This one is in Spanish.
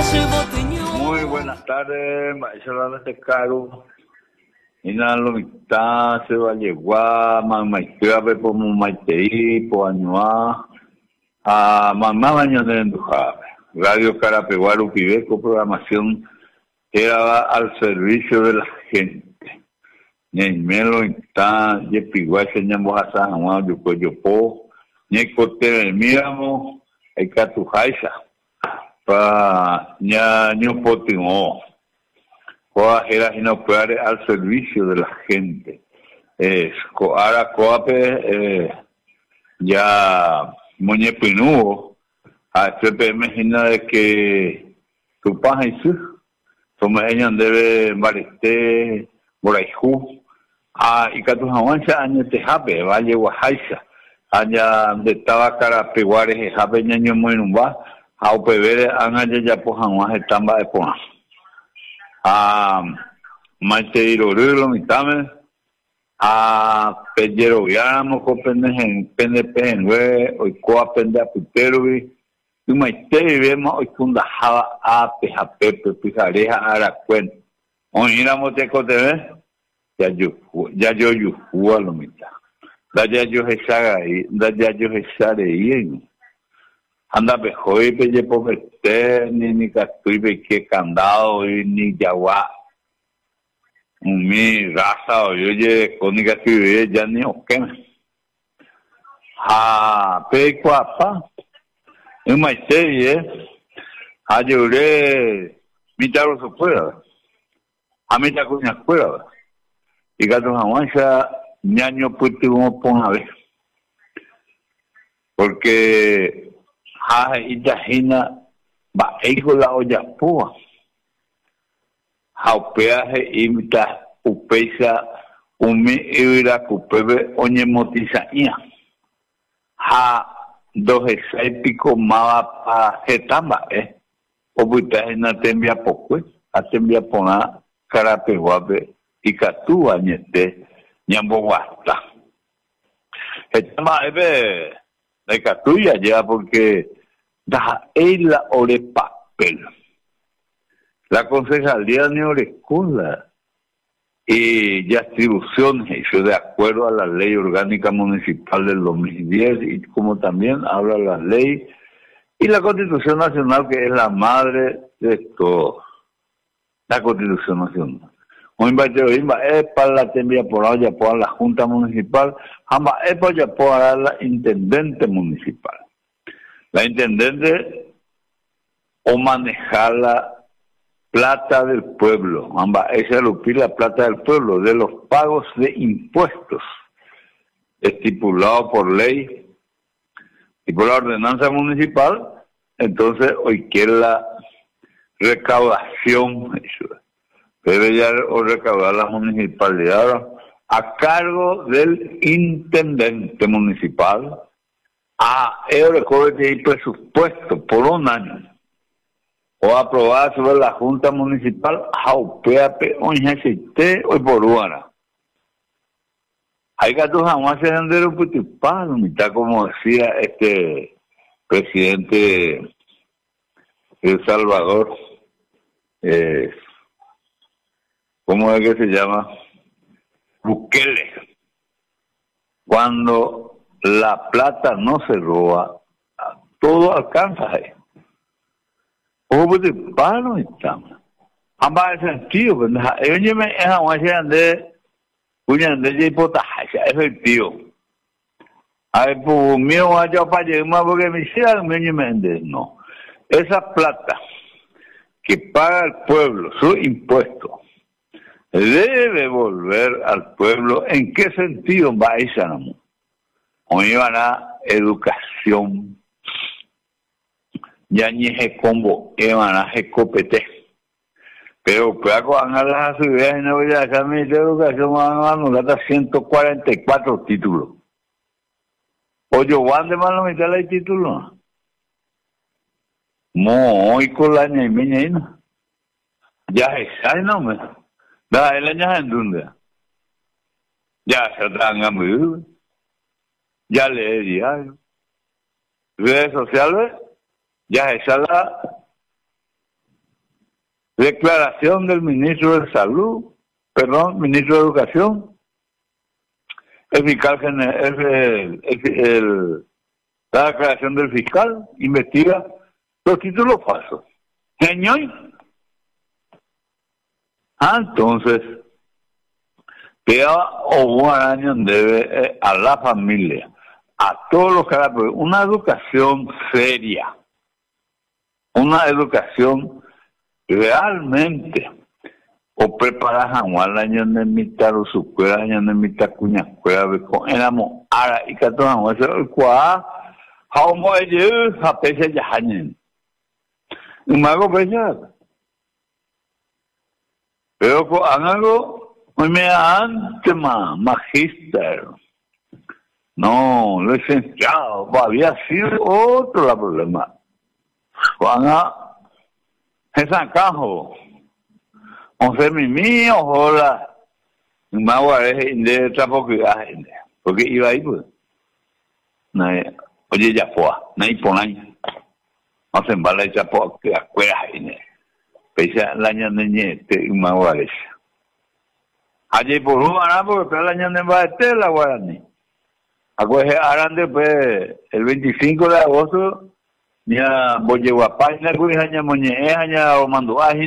Muy buenas tardes, maestro de Caro. Inalomita, se va a llevar, mamá, y por Maitei, por Añua, a mamá mañana en Dujave. Radio Carapeguaru Pibeco, programación era al servicio de la gente. Ñemelo está, Yepiguay, señamos a San Juan, Yucoyopo, Ñecote, miramos, hay Catujaisa, para Ñañopotingo. Era inocular al servicio de la gente. Ahora Coape ya Muñepinuo, a CPM imagina de que tu paja y su, toma ella debe marete, Boraijú, y que tu javancha año te jape, valle Oaxaca, allá de estaba Carapeguares, jape ñaño muy numba, a upevere, anga ya po javancha estamba de pona. Maiteiro Rulo, mitame, a Pellero Viamo, Copenhagen, PNP, hoy Coa Penda Puterovi, y Maitei vemos hoy Kunda Java, a Pejapepe, Pijareja, Aracuen. Hoy iramos de Cotevé, ya yo Yujua lo mitad. Da ya yo Jesaga, da ya yo Jesare y anda pejoy pelle povete ni castui que candado ni yawa mi raza oye cónica que ya ni oquema pe cuapa en maite ayure mi taro se fuera a mi ta cuña fuera y gato jamancha ñaño puti como pon a ver porque itahina ba ego la olla pua haupeaje imita upeisa umi ira kupebe onye motisaia dohe pico mava pa hetamba obutahina tembia pokwe atembia pona Carapeguape y katua ñete ñambo guasta hetamba de Catuya ya porque da la ore papel. La concejalía ni orecola y ya atribuciones hecho de acuerdo a la ley orgánica municipal del 2010 y como también habla la ley y la Constitución Nacional que es la madre de todo. La Constitución Nacional. Un para la tembia por ya por la Junta Municipal, ambas ya por la Intendente Municipal. La Intendente o manejar la plata del pueblo, ambas esa la plata del pueblo, de los pagos de impuestos, estipulado por ley y por la ordenanza municipal, entonces hoy quiere la recaudación, debe ya recaudar la municipalidad a cargo del intendente municipal recoge el presupuesto por un año o aprobada sobre la Junta Municipal Jaupeape Oñacité o Boruana. Hay gatos jamás se han de reputipar, mitad como decía este presidente de El Salvador, ¿cómo es que se llama? Bukele. Cuando la plata no se roba, todo alcanza ahí. O de palo estamos. Ambas sentido, ¿verdad? Ellos me han de efectivo. Ay, pues mío, allá para llegar porque me hicieron, no. Esa plata que paga el pueblo, su impuesto, debe volver al pueblo. ¿En qué sentido va esa? Hoy van a educación, ya ni se combo, van a se copete. Pero puedo ganar las ideas y no voy a dejar mi educación, van a anular 144 títulos. O yo van de mano mitad de títulos. Muy con la ña ya se sabe, no me. Da, el año en dónde. Ya se tranga muy. Ya lee diario. Redes sociales, ya se sala Declaración del ministro de Salud, perdón, ministro de Educación, el fiscal general, la declaración del fiscal, investiga los títulos falsos. Entonces, queda un año debe a la familia, a todos los caracteres, una educación seria, una educación realmente, o preparar a la año de mitad o su cuera, año de mitad cuña, cuera, con éramos ara y catón, eso el cual, como ellos, a pesar ya hañen. Un mago pesar. Pero con algo, me antes magíster. No, licenciado, había sido otro el problema. Cuando es acajo, o sea, mi mío, hola, me aguaré de trapo que porque iba ahí, pues. Oye, ya fue, no hay por ahí. No se embala el chapo que acuerda ahí, pese a la año de niete, me aguaré. Allí por un año, porque el año de niete, la guaraní. Acuérdate, harán después, el 25 de agosto, ya voy a página, que ya moñe, ya o mando